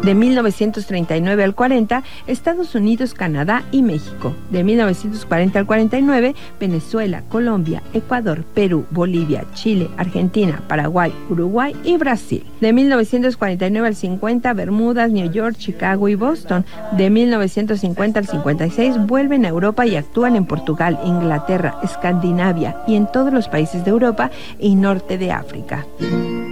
De 1939 al 40, Estados Unidos, Canadá y México. De 1940 al 49, Venezuela, Colombia, Ecuador, Perú, Bolivia, Chile, Argentina, Paraguay, Uruguay y Brasil. De 1949 al 50, Bermudas, New York, Chicago y Boston. De 1950 al 56, vuelven a Europa y actúan en Portugal, Inglaterra, Escandinavia y en todos los países de Europa y norte de África.